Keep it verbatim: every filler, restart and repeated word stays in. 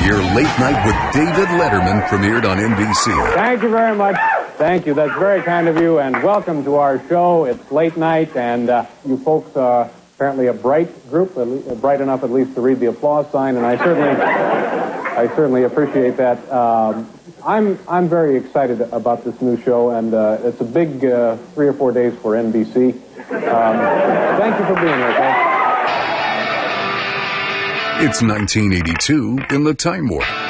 year, Late Night with David Letterman premiered on N B C. Thank you very much. Thank you. That's very kind of you, and welcome to our show. It's Late Night, and uh, you folks are apparently a bright group, at least, bright enough at least to read the applause sign, and I certainly, I certainly appreciate that. Um, I'm I'm very excited about this new show, and uh, it's a big uh, three or four days for N B C. Um, thank you for being here, folks. It's nineteen eighty-two in the Time Warp.